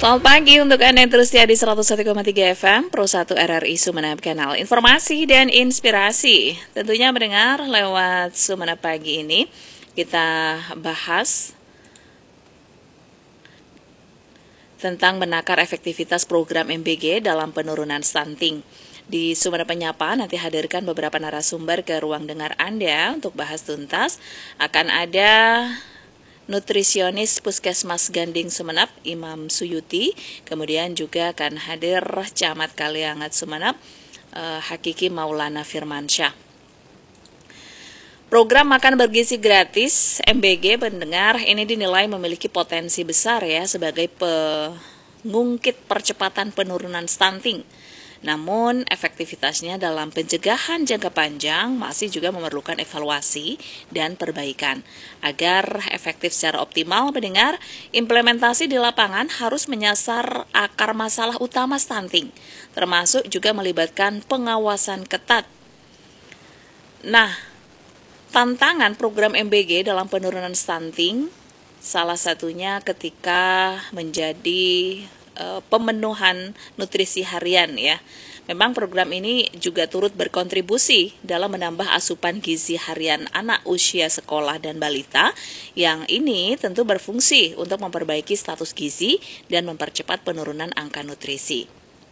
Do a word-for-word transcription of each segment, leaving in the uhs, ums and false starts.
Selamat pagi untuk Anda yang terus setia di seratus satu koma tiga F M Pro satu R R I Sumeneb, kanal informasi dan inspirasi. Tentunya mendengar lewat Sumeneb pagi ini kita bahas tentang menakar efektivitas program M B G dalam penurunan stunting. Di Sumeneb Menyapa nanti hadirkan beberapa narasumber ke ruang dengar Anda untuk bahas tuntas. Akan ada nutrisionis Puskesmas Ganding Sumeneb, Imam Suyuti, kemudian juga akan hadir Camat Kaliangat Sumeneb, eh, Hakiki Maulana Firmansyah. Program makan bergizi gratis M B G pendengar ini dinilai memiliki potensi besar ya sebagai pengungkit percepatan penurunan stunting. Namun efektivitasnya dalam pencegahan jangka panjang masih juga memerlukan evaluasi dan perbaikan. Agar efektif secara optimal mendengar, implementasi di lapangan harus menyasar akar masalah utama stunting, termasuk juga melibatkan pengawasan ketat. Nah, tantangan program M B G dalam penurunan stunting salah satunya ketika menjadi Uh, pemenuhan nutrisi harian ya. Memang program ini juga turut berkontribusi dalam menambah asupan gizi harian anak usia sekolah dan balita, yang ini tentu berfungsi untuk memperbaiki status gizi dan mempercepat penurunan angka nutrisi.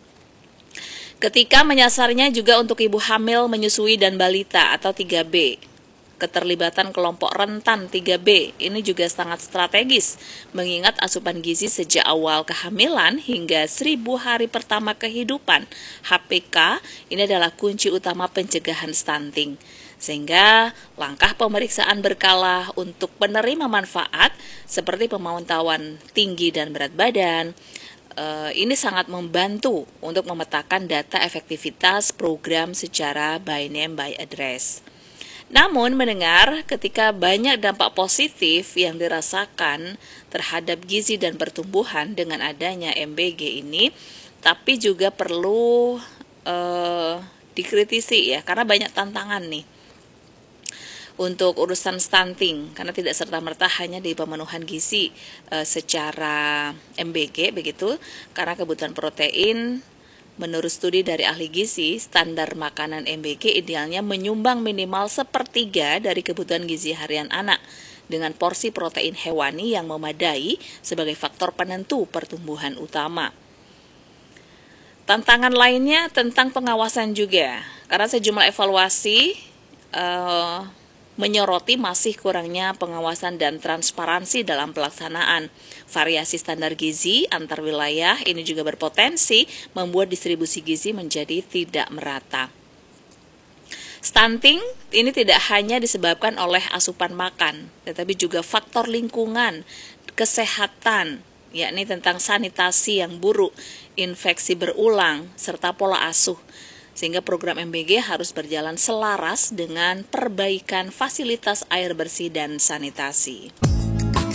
Ketika menyasarnya juga untuk ibu hamil, menyusui dan balita atau tiga B. Keterlibatan kelompok rentan tiga B ini juga sangat strategis, mengingat asupan gizi sejak awal kehamilan hingga seribu hari pertama kehidupan, H P K, ini adalah kunci utama pencegahan stunting. Sehingga langkah pemeriksaan berkala untuk penerima manfaat seperti pemantauan tinggi dan berat badan, eh, ini sangat membantu untuk memetakan data efektivitas program secara by name by address. Namun mendengar ketika banyak dampak positif yang dirasakan terhadap gizi dan pertumbuhan dengan adanya M B G ini, tapi juga perlu uh, dikritisi ya, karena banyak tantangan nih untuk urusan stunting, karena tidak serta-merta hanya di pemenuhan gizi uh, secara M B G begitu, karena kebutuhan protein. Menurut studi dari ahli gizi, standar makanan M B G idealnya menyumbang minimal sepertiga dari kebutuhan gizi harian anak dengan porsi protein hewani yang memadai sebagai faktor penentu pertumbuhan utama. Tantangan lainnya tentang pengawasan juga, karena sejumlah evaluasi uh, menyoroti masih kurangnya pengawasan dan transparansi dalam pelaksanaan. Variasi standar gizi antar wilayah ini juga berpotensi membuat distribusi gizi menjadi tidak merata. Stunting ini tidak hanya disebabkan oleh asupan makan, tetapi juga faktor lingkungan, kesehatan, yakni tentang sanitasi yang buruk, infeksi berulang, serta pola asuh. Sehingga program M B G harus berjalan selaras dengan perbaikan fasilitas air bersih dan sanitasi.